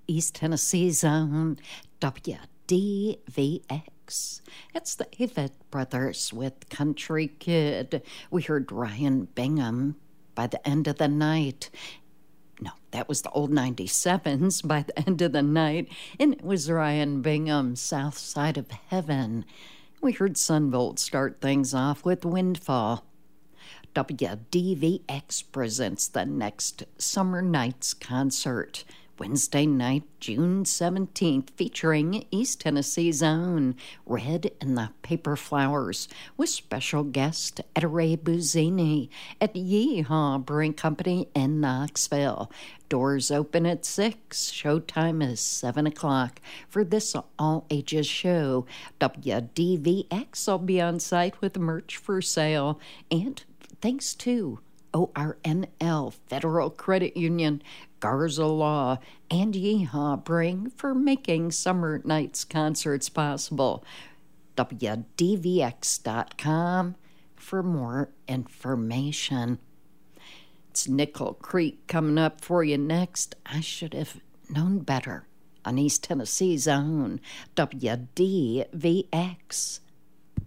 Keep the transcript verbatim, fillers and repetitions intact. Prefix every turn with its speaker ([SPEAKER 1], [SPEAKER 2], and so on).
[SPEAKER 1] East Tennessee Zone, W D V X. It's the Avett Brothers with Country Kid. We heard Ryan Bingham, By the End of the Night. No, that was the old ninety-sevens, By the End of the Night. And it was Ryan Bingham, South Side of Heaven. We heard Sunvolt start things off with Windfall. W D V X presents the next Summer Nights concert, Wednesday night, June seventeenth, featuring East Tennessee Zone, Red and the Paper Flowers, with special guest Ray Buzzini at Yeehaw Brewing Company in Knoxville. Doors open at six. Showtime is seven o'clock. For this all-ages show, W D V X will be on site with merch for sale. And thanks to O R N L, Federal Credit Union, Garza Law, and Yeehaw Brewing for making Summer Nights concerts possible. W D V X dot com for more information. It's Nickel Creek coming up for you next. I should have known better on East Tennessee Zone, W D V X.